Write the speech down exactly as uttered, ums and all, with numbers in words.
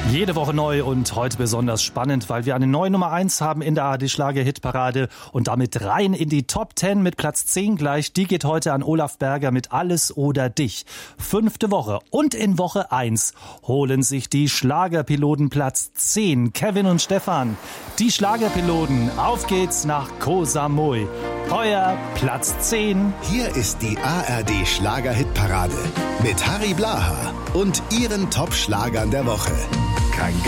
Jede Woche neu und heute besonders spannend, weil wir eine neue Nummer eins haben in der A R D-Schlager-Hitparade und damit rein in die Top zehn mit Platz zehn gleich. Die geht heute an Olaf Berger mit Alles oder Dich. Fünfte Woche und in Woche eins holen sich die Schlagerpiloten Platz zehn. Kevin und Stefan, die Schlagerpiloten, auf geht's nach Koh Samui. Euer Platz zehn. Hier ist die A R D-Schlager-Hitparade mit Harry Blaha und ihren Top-Schlagern der Woche. Kein